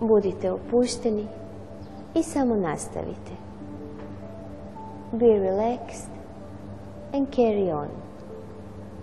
Budite opušteni i samo nastavite. Be relaxed and carry on.